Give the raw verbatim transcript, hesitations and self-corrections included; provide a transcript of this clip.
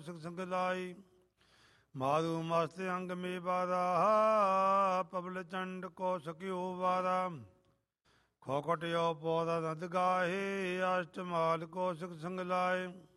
ਕੌਸ਼ਿਕ ਸੰਗਲਾਈ। ਮਾਰੂ ਮਸਤ ਅੰਗ ਮੇ ਬਾਰਾ ਪਬਲ ਚੰਡ ਕੌਸ਼ਕਿਓ ਵਾਰਾ। ਖੋਕਟਿਓ ਪੌਦਾ ਨਦ ਗਾਹੇ ਅਸ਼ਟਮਾਲ ਕੌਸ਼ਿਕ ਸੰਗਲਾਏ।